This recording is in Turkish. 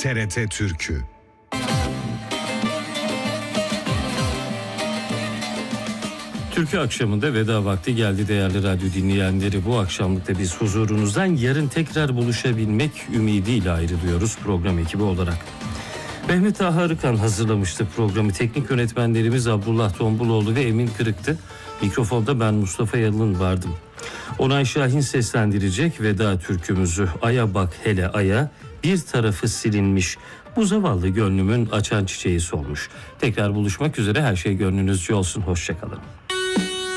TRT Türkü. Türkü akşamında veda vakti geldi değerli radyo dinleyenleri. Bu akşamlıkta biz huzurunuzdan yarın tekrar buluşabilmek ümidiyle ayrılıyoruz program ekibi olarak. Mehmet Ağa Arıkan hazırlamıştı programı. Teknik yönetmenlerimiz Abdullah Tombuloğlu ve Emin Kırık'tı. Mikrofonda ben Mustafa Yalın vardım. Onay Şahin seslendirecek veda türkümüzü. Aya bak hele aya, bir tarafı silinmiş. Bu zavallı gönlümün açan çiçeği solmuş. Tekrar buluşmak üzere, her şey gönlünüzce olsun. Hoşça kalın.